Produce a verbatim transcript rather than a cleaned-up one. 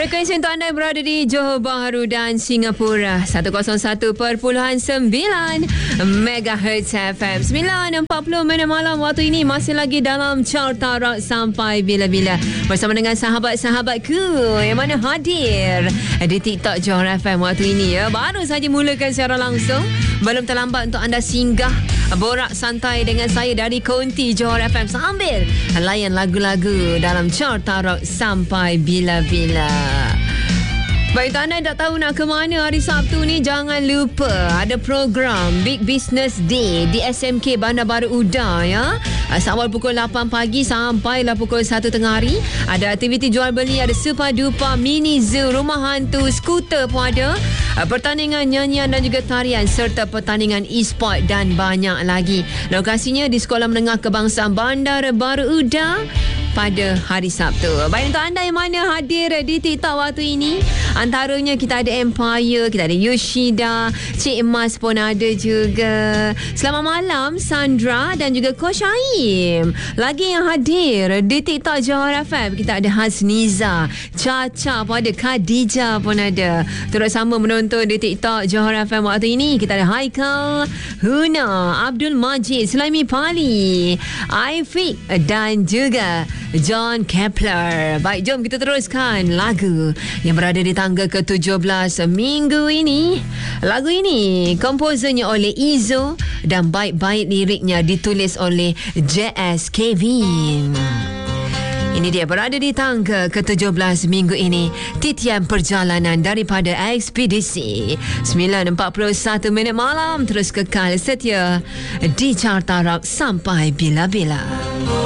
Frekuensi untuk anda yang berada di Johor Bahru dan Singapura seratus satu perpuluhan sembilan megahertz F M. sembilan empat puluh minit malam waktu ini masih lagi dalam Carta Rock sampai bila-bila bersama dengan sahabat-sahabatku yang mana hadir di TikTok Johor F M waktu ini ya. Baru saja mulakan secara langsung. Belum terlambat untuk anda singgah borak santai dengan saya dari Konti Johor F M sambil layan lagu-lagu dalam Carta Rock sampai bila-bila. Baik, untuk anda yang tak tahu nak ke mana hari Sabtu ni, jangan lupa ada program Big Business Day di S M K Bandar Baru Uda ya. Awal pukul lapan pagi sampailah pukul satu tengah hari. Ada aktiviti jual beli, ada super duper mini zoo, rumah hantu, skuter pun ada. Pertandingan nyanyian dan juga tarian serta pertandingan e-sport dan banyak lagi. Lokasinya di Sekolah Menengah Kebangsaan Bandar Baru Uda pada hari Sabtu. Baik, untuk anda yang mana hadir di TikTok waktu ini, antaranya kita ada Empire, kita ada Yoshida, Cik Emas pun ada juga. Selamat malam Sandra dan juga Coach Aim. Lagi yang hadir di TikTok Johor F M, kita ada Hasniza, Caca pun ada, Khadijah pun ada. Terus sama menonton di TikTok Johor F M waktu ini. Kita ada Haikal, Huna, Abdul Majid, Sulaimi Pali, Aifik dan juga John Kepler. Baik, jom kita teruskan lagu yang berada di tangga ke tujuh belas minggu ini. Lagu ini komposernya oleh Izo dan baik-baik liriknya ditulis oleh J S Kevin. Ini dia berada di tangga ke tujuh belas minggu ini. Titian perjalanan daripada Ekspedisi. sembilan empat puluh satu minit malam. Terus kekal setia di Carta Rock sampai bila-bila.